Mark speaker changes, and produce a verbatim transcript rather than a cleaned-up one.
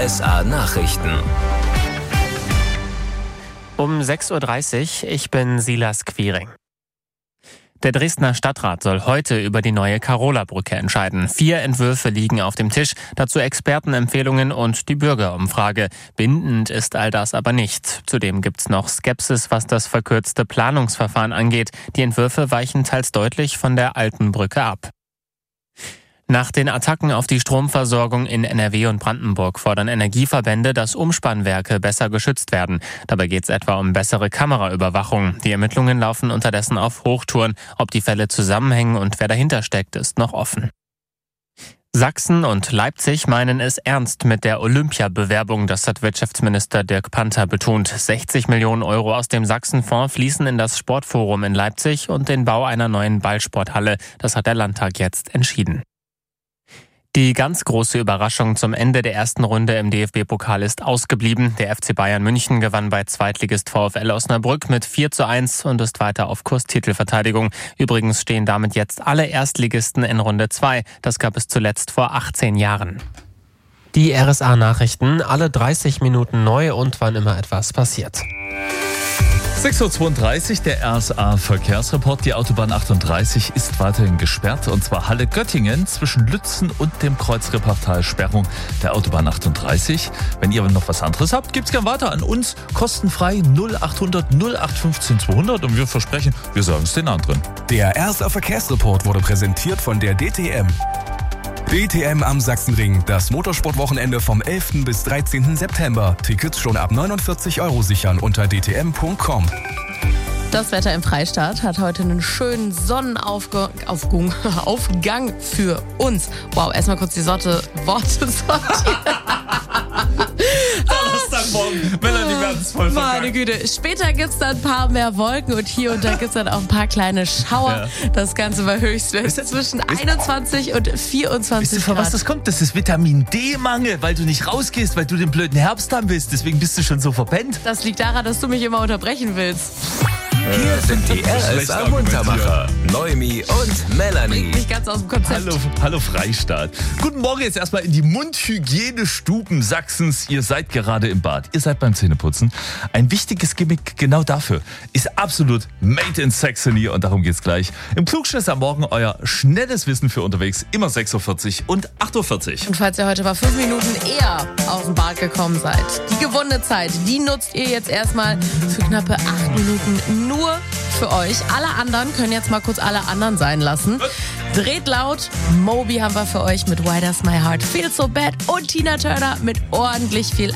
Speaker 1: S A-Nachrichten.
Speaker 2: Um sechs Uhr dreißig, ich bin Silas Quiring. Der Dresdner Stadtrat soll heute über die neue Karola-Brücke entscheiden. Vier Entwürfe liegen auf dem Tisch, dazu Expertenempfehlungen und die Bürgerumfrage. Bindend ist all das aber nicht. Zudem gibt's noch Skepsis, was das verkürzte Planungsverfahren angeht. Die Entwürfe weichen teils deutlich von der alten Brücke ab. Nach den Attacken auf die Stromversorgung in N R W und Brandenburg fordern Energieverbände, dass Umspannwerke besser geschützt werden. Dabei geht es etwa um bessere Kameraüberwachung. Die Ermittlungen laufen unterdessen auf Hochtouren. Ob die Fälle zusammenhängen und wer dahinter steckt, ist noch offen. Sachsen und Leipzig meinen es ernst mit der Olympiabewerbung, das hat Wirtschaftsminister Dirk Panther betont. sechzig Millionen Euro aus dem Sachsenfonds fließen in das Sportforum in Leipzig und den Bau einer neuen Ballsporthalle. Das hat der Landtag jetzt entschieden. Die ganz große Überraschung zum Ende der ersten Runde im D F B-Pokal ist ausgeblieben. Der F C Bayern München gewann bei Zweitligist VfL Osnabrück mit vier zu eins und ist weiter auf Kurs Titelverteidigung. Übrigens stehen damit jetzt alle Erstligisten in Runde zwei. Das gab es zuletzt vor achtzehn Jahren. Die R S A-Nachrichten, alle dreißig Minuten neu und wann immer etwas passiert.
Speaker 3: sechs Uhr zweiunddreißig, der R S A-Verkehrsreport. Die Autobahn achtunddreißig ist weiterhin gesperrt, und zwar Halle-Göttingen zwischen Lützen und dem Kreuz Repartal. Sperrung der Autobahn achtunddreißig. Wenn ihr noch was anderes habt, gibt's gern weiter an uns. Kostenfrei null achthundert null acht fünfzehn zweihundert, und wir versprechen, wir sagen es den anderen.
Speaker 4: Der R S A-Verkehrsreport wurde präsentiert von der D T M. D T M am Sachsenring, das Motorsportwochenende vom elften bis dreizehnten September. Tickets schon ab neunundvierzig Euro sichern unter d t m punkt com.
Speaker 5: Das Wetter im Freistaat hat heute einen schönen Sonnenaufgang Aufgang für uns. Wow, erstmal kurz die Sorte Worte sortieren.
Speaker 3: Donnerstagmorgen, Melanie Mertens voll verkackt.
Speaker 5: Meine Güte, später gibt es dann ein paar mehr Wolken und hier und da gibt es dann auch ein paar kleine Schauer. Ja. Das Ganze bei Höchstwert zwischen einundzwanzig und vierundzwanzig
Speaker 3: Weißt du, von
Speaker 5: Grad.
Speaker 3: was das kommt? Das ist Vitamin D-Mangel, weil du nicht rausgehst, weil du den blöden Herbst haben willst. Deswegen bist du schon so verpennt.
Speaker 5: Das liegt daran, dass du mich immer unterbrechen willst.
Speaker 1: Hier sind die R S A-Muntermacher, Noemi und Melanie.
Speaker 5: Nicht ganz aus dem Konzept.
Speaker 3: Hallo, hallo Freistaat. Guten Morgen jetzt erstmal in die Mundhygienestuben Sachsens. Ihr seid gerade im Bad. Ihr seid beim Zähneputzen. Ein wichtiges Gimmick genau dafür ist absolut Made in Saxony, und darum geht's gleich. Im Klugscheißer am Morgen euer schnelles Wissen für unterwegs. Immer sechs Uhr vierzig und acht Uhr vierzig.
Speaker 5: Und falls ihr heute mal fünf Minuten eher aus dem Bad gekommen seid, die gewonnene Zeit, die nutzt ihr jetzt erstmal für knappe acht Minuten nur für euch. Alle anderen können jetzt mal kurz alle anderen sein lassen. Dreht laut. Moby haben wir für euch mit Why Does My Heart Feel So Bad und Tina Turner mit ordentlich viel